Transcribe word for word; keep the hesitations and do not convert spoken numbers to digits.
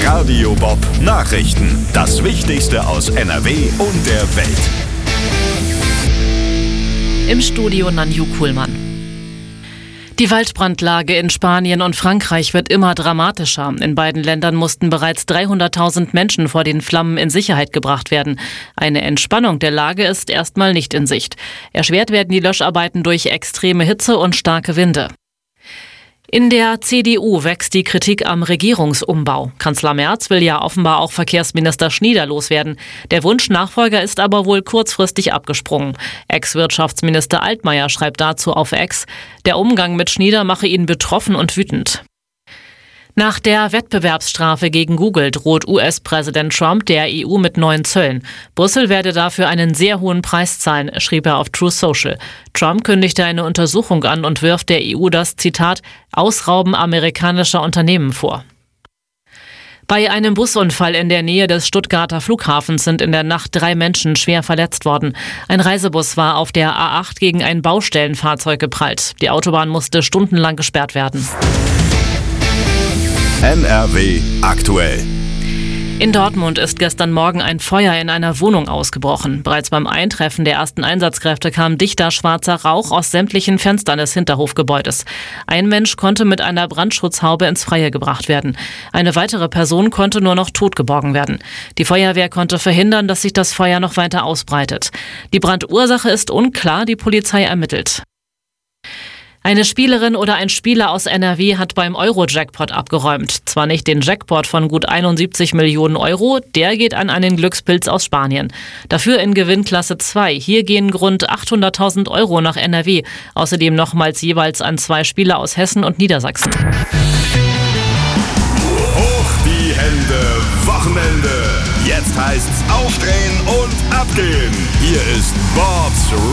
Radio Bob Nachrichten. Das Wichtigste aus N R W und der Welt. Im Studio Nanju Kuhlmann. Die Waldbrandlage in Spanien und Frankreich wird immer dramatischer. In beiden Ländern mussten bereits dreihunderttausend Menschen vor den Flammen in Sicherheit gebracht werden. Eine Entspannung der Lage ist erstmal nicht in Sicht. Erschwert werden die Löscharbeiten durch extreme Hitze und starke Winde. In der C D U wächst die Kritik am Regierungsumbau. Kanzler Merz will ja offenbar auch Verkehrsminister Schnieder loswerden. Der Wunschnachfolger ist aber wohl kurzfristig abgesprungen. Ex-Wirtschaftsminister Altmaier schreibt dazu auf X, der Umgang mit Schnieder mache ihn betroffen und wütend. Nach der Wettbewerbsstrafe gegen Google droht U S-Präsident Trump der E U mit neuen Zöllen. Brüssel werde dafür einen sehr hohen Preis zahlen, schrieb er auf Truth Social. Trump kündigte eine Untersuchung an und wirft der E U das, Zitat, Ausrauben amerikanischer Unternehmen vor. Bei einem Busunfall in der Nähe des Stuttgarter Flughafens sind in der Nacht drei Menschen schwer verletzt worden. Ein Reisebus war auf der A acht gegen ein Baustellenfahrzeug geprallt. Die Autobahn musste stundenlang gesperrt werden. N R W aktuell. In Dortmund ist gestern Morgen ein Feuer in einer Wohnung ausgebrochen. Bereits beim Eintreffen der ersten Einsatzkräfte kam dichter schwarzer Rauch aus sämtlichen Fenstern des Hinterhofgebäudes. Ein Mensch konnte mit einer Brandschutzhaube ins Freie gebracht werden. Eine weitere Person konnte nur noch tot geborgen werden. Die Feuerwehr konnte verhindern, dass sich das Feuer noch weiter ausbreitet. Die Brandursache ist unklar, die Polizei ermittelt. Eine Spielerin oder ein Spieler aus N R W hat beim Euro-Jackpot abgeräumt. Zwar nicht den Jackpot von gut einundsiebzig Millionen Euro, der geht an einen Glückspilz aus Spanien. Dafür in Gewinnklasse zwei. Hier gehen rund achthunderttausend Euro nach N R W. Außerdem nochmals jeweils an zwei Spieler aus Hessen und Niedersachsen. Hoch die Hände, Wochenende. Jetzt heißt's aufdrehen und abgehen. Hier ist Bobs